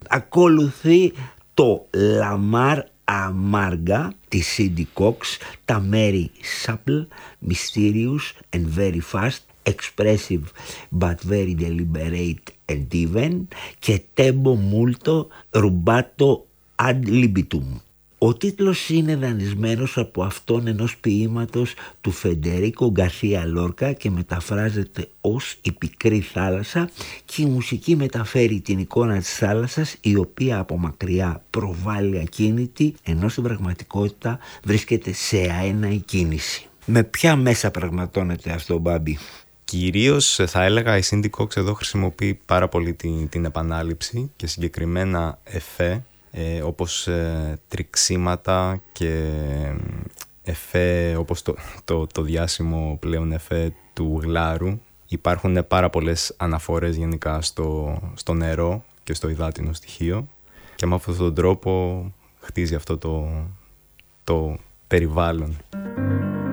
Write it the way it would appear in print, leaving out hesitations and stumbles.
Ακολουθεί το Lamar Amarga της Cindy Cox, τα Mary Supple, Mysterious and Very Fast, Expressive but Very Deliberate and Even και Tempo Molto Rubato Ad Libitum. Ο τίτλος είναι δανεισμένος από αυτόν ενός ποίηματος του Φεντερίκο Γκαρσία Λόρκα και μεταφράζεται ως «Η πικρή θάλασσα» και η μουσική μεταφέρει την εικόνα της θάλασσας, η οποία από μακριά προβάλλει ακίνητη, ενώ στην πραγματικότητα βρίσκεται σε αέναη κίνηση. Με ποια μέσα πραγματώνεται αυτό, Μπάμπη? Κυρίως θα έλεγα η Cindy Cox εδώ χρησιμοποιεί πάρα πολύ την επανάληψη και συγκεκριμένα εφέ, όπως τριξίματα και εφέ όπως το διάσημο πλέον εφέ του γλάρου. Υπάρχουν πάρα πολλές αναφορές γενικά στο νερό και στο υδάτινο στοιχείο και με αυτόν τον τρόπο χτίζει αυτό το περιβάλλον.